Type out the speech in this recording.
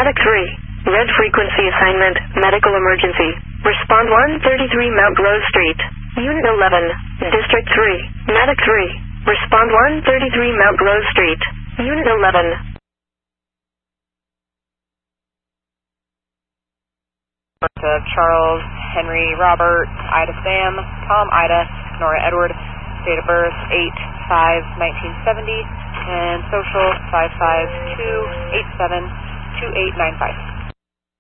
Medic 3. Red frequency assignment, medical emergency. Respond 133 Mount Grove Street. Unit 11. District 3. Medic 3. Respond 133 Mount Grove Street. Unit 11. Of Charles, Henry, Robert, Ida Sam, Tom, Ida, Nora, Edward, date of birth 8/5/1970, and social 552872895.